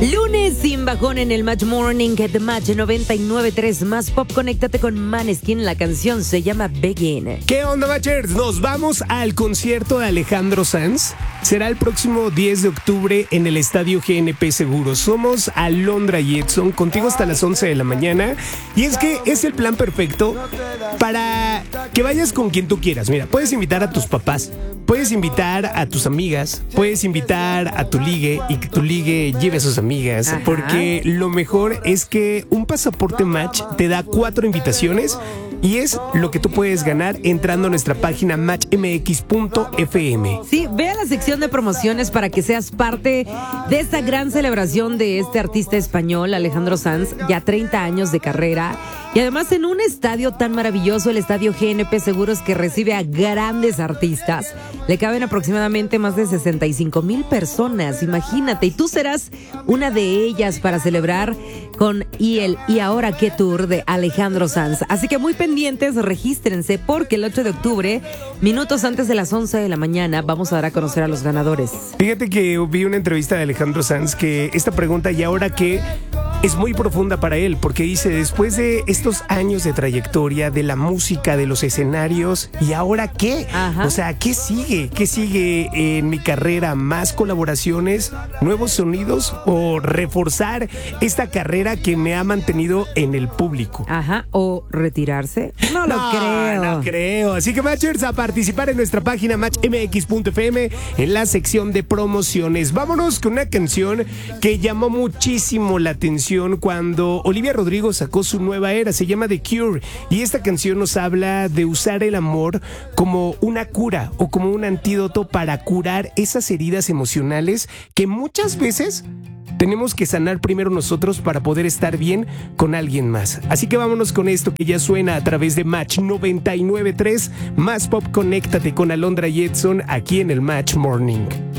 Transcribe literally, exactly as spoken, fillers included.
Lunes sin bajón en el Match Morning at the Match noventa y nueve punto tres más pop. Conéctate con Maneskin. La canción se llama Begin. ¿Qué onda, Matchers? Nos vamos al concierto de Alejandro Sanz. Será el próximo diez de octubre en el estadio G N P Seguros. Somos Alondra y Edson, contigo hasta las once de la mañana. Y es que es el plan perfecto para que vayas con quien tú quieras. Mira, puedes invitar a tus papás, puedes invitar a tus amigas, puedes invitar a tu ligue y que tu ligue lleve a sus amigas. Ajá. Porque lo mejor es que un pasaporte Match te da cuatro invitaciones y es lo que tú puedes ganar entrando a nuestra página match m x punto f m. Sí, ve a la sección de promociones para que seas parte de esta gran celebración de este artista español, Alejandro Sanz, ya treinta años de carrera. Y además en un estadio tan maravilloso, el estadio G N P Seguros, que recibe a grandes artistas. Le caben aproximadamente más de sesenta y cinco mil personas, imagínate. Y tú serás una de ellas para celebrar con y el Y Ahora Qué Tour de Alejandro Sanz. Así que muy pendientes, regístrense porque el ocho de octubre, minutos antes de las once de la mañana, vamos a dar a conocer a los ganadores. Fíjate que vi una entrevista de Alejandro Sanz que esta pregunta, ¿y ahora qué?, es muy profunda para él, porque dice, después de estos años de trayectoria, de la música, de los escenarios, ¿y ahora qué? Ajá. O sea, ¿qué sigue? ¿Qué sigue en mi carrera? ¿Más colaboraciones, nuevos sonidos o reforzar esta carrera que me ha mantenido en el público? Ajá, o retirarse. No, no lo creo. No creo. Así que, Matchers, a participar en nuestra página match m x punto f m en la sección de promociones. Vámonos con una canción que llamó muchísimo la atención cuando Olivia Rodrigo sacó su nueva era. Se llama The Cure y esta canción nos habla de usar el amor como una cura o como un antídoto para curar esas heridas emocionales que muchas veces tenemos que sanar primero nosotros para poder estar bien con alguien más. Así que vámonos con esto que ya suena a través de Match noventa y nueve punto tres. Más pop, conéctate con Alondra y Edson aquí en el Match Morning.